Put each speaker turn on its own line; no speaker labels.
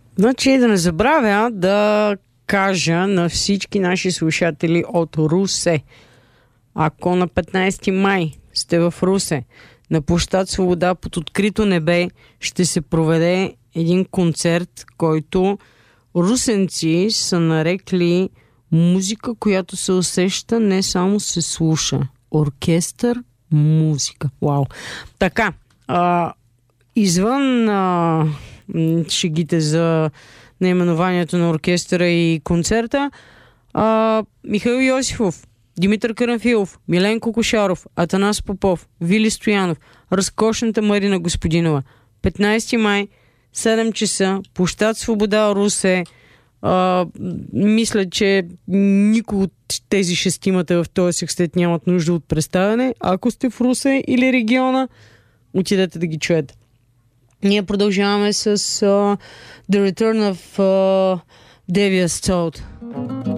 Значи да не забравя да кажа на всички наши слушатели от Русе. Ако на 15 май сте в Русе, на площад Свобода под открито небе ще се проведе един концерт, който русенци са нарекли музика, която се усеща, не само се слуша. Оркестър, музика. Вау! Така, извън шегите за наименованието на оркестъра и концерта, Михаил Йосифов, Димитър Карамфилов, Миленко Кошаров, Атанас Попов, Вили Стоянов, разкошната Марина Господинова. 15 май, 7 часа, площад Свобода, Русе. Мисля, че никой от тези шестимата в този секстет нямат нужда от представяне. Ако сте в Русе или региона, отидете да ги чуете. Ние продължаваме с The Return of Devious Thought.